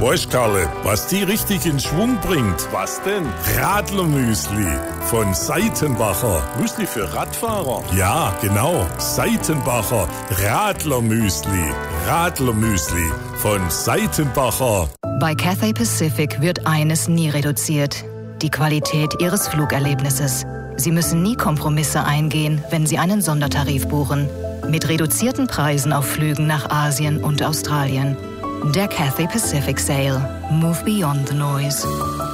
Weißt, Karle, was die richtig in Schwung bringt? Was denn? Radlermüsli von Seitenbacher. Müsli für Radfahrer? Ja, genau. Seitenbacher Radlermüsli. Radlermüsli von Seitenbacher. Bei Cathay Pacific wird eines nie reduziert: die Qualität Ihres Flugerlebnisses. Sie müssen nie Kompromisse eingehen, wenn Sie einen Sondertarif buchen. Mit reduzierten Preisen auf Flügen nach Asien und Australien. Der Cathay Pacific Sale. Move beyond the noise.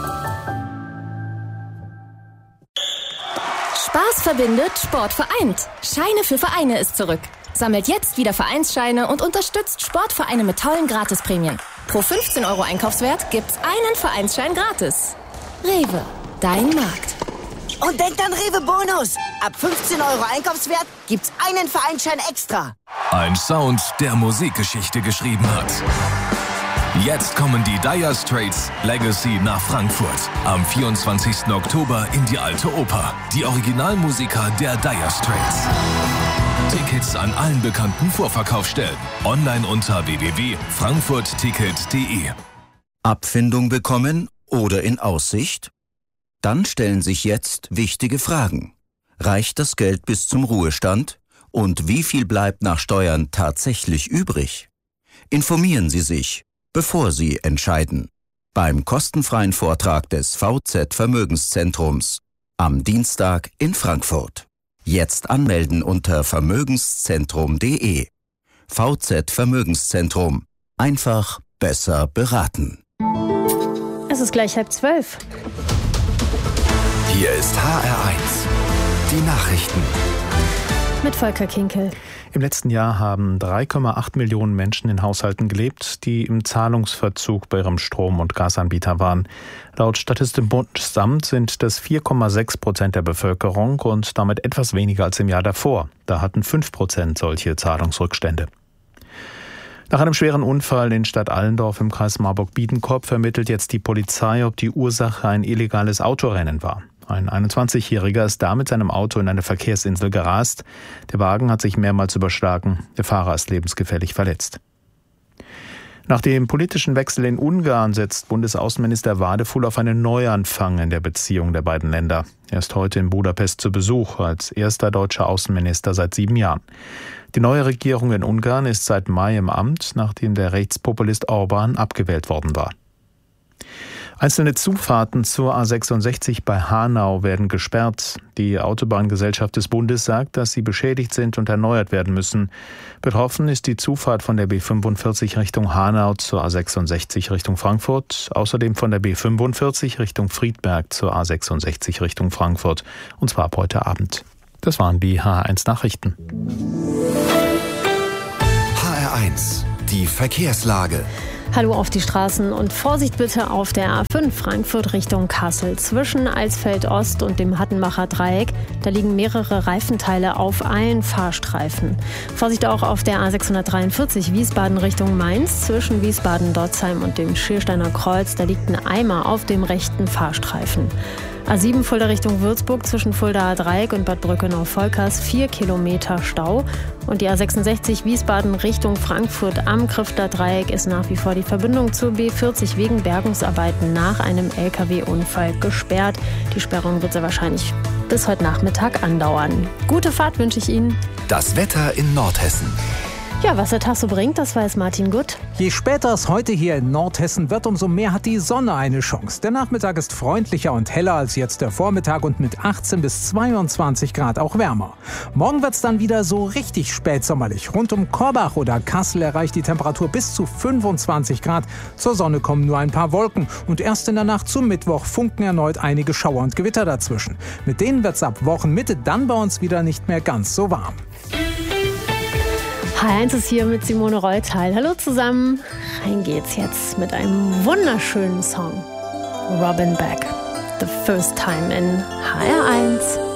Spaß verbindet, Sport vereint. Scheine für Vereine ist zurück. Sammelt jetzt wieder Vereinsscheine und unterstützt Sportvereine mit tollen Gratisprämien. Pro 15 € Einkaufswert gibt's einen Vereinsschein gratis. Rewe, dein Markt. Und denkt an Rewe Bonus. Ab 15 € Einkaufswert gibt's einen Vereinsschein extra. Ein Sound, der Musikgeschichte geschrieben hat. Jetzt kommen die Dire Straits Legacy nach Frankfurt. Am 24. Oktober in die Alte Oper. Die Originalmusiker der Dire Straits. Tickets an allen bekannten Vorverkaufsstellen. Online unter www.frankfurtticket.de. Abfindung bekommen oder in Aussicht? Dann stellen sich jetzt wichtige Fragen. Reicht das Geld bis zum Ruhestand? Und wie viel bleibt nach Steuern tatsächlich übrig? Informieren Sie sich, bevor Sie entscheiden. Beim kostenfreien Vortrag des VZ Vermögenszentrums am Dienstag in Frankfurt. Jetzt anmelden unter vermögenszentrum.de. VZ Vermögenszentrum. Einfach besser beraten. Es ist gleich 11:30. Hier ist HR1. Die Nachrichten. Mit Volker Kinkel. Im letzten Jahr haben 3,8 Millionen Menschen in Haushalten gelebt, die im Zahlungsverzug bei ihrem Strom- und Gasanbieter waren. Laut Statistischem Bundesamt sind das 4,6% der Bevölkerung und damit etwas weniger als im Jahr davor. Da hatten 5% solche Zahlungsrückstände. Nach einem schweren Unfall in Stadt Allendorf im Kreis Marburg-Biedenkopf ermittelt jetzt die Polizei, ob die Ursache ein illegales Autorennen war. Ein 21-Jähriger ist da mit seinem Auto in eine Verkehrsinsel gerast. Der Wagen hat sich mehrmals überschlagen. Der Fahrer ist lebensgefährlich verletzt. Nach dem politischen Wechsel in Ungarn setzt Bundesaußenminister Wadefuhl auf einen Neuanfang in der Beziehung der beiden Länder. Er ist heute in Budapest zu Besuch, als erster deutscher Außenminister seit 7 Jahren. Die neue Regierung in Ungarn ist seit Mai im Amt, nachdem der Rechtspopulist Orbán abgewählt worden war. Einzelne Zufahrten zur A66 bei Hanau werden gesperrt. Die Autobahngesellschaft des Bundes sagt, dass sie beschädigt sind und erneuert werden müssen. Betroffen ist die Zufahrt von der B45 Richtung Hanau zur A66 Richtung Frankfurt, außerdem von der B45 Richtung Friedberg zur A66 Richtung Frankfurt, und zwar ab heute Abend. Das waren die HR1 Nachrichten. HR1, die Verkehrslage. Hallo auf die Straßen und Vorsicht bitte auf der A5 Frankfurt Richtung Kassel. Zwischen Eisfeld Ost und dem Hattenbacher Dreieck, da liegen mehrere Reifenteile auf allen Fahrstreifen. Vorsicht auch auf der A643 Wiesbaden Richtung Mainz. Zwischen Wiesbaden-Dotzheim und dem Schiersteiner Kreuz, da liegt ein Eimer auf dem rechten Fahrstreifen. A7 Fulda Richtung Würzburg zwischen Fuldaer Dreieck und Bad Brückenau-Volkers 4 Kilometer Stau. Und die A66 Wiesbaden Richtung Frankfurt am Krifter Dreieck ist nach wie vor die Verbindung zur B40 wegen Bergungsarbeiten nach einem LKW-Unfall gesperrt. Die Sperrung wird sehr wahrscheinlich bis heute Nachmittag andauern. Gute Fahrt wünsche ich Ihnen. Das Wetter in Nordhessen. Ja, was der Tag so bringt, das weiß Martin Gutt. Je später es heute hier in Nordhessen wird, umso mehr hat die Sonne eine Chance. Der Nachmittag ist freundlicher und heller als jetzt der Vormittag und mit 18 bis 22 Grad auch wärmer. Morgen wird es dann wieder so richtig spätsommerlich. Rund um Korbach oder Kassel erreicht die Temperatur bis zu 25 Grad. Zur Sonne kommen nur ein paar Wolken und erst in der Nacht zum Mittwoch funken erneut einige Schauer und Gewitter dazwischen. Mit denen wird es ab Wochenmitte dann bei uns wieder nicht mehr ganz so warm. HR1 ist hier mit Simone Reutal. Hallo zusammen. Rein geht's jetzt mit einem wunderschönen Song. Robin Beck. The First Time in HR1.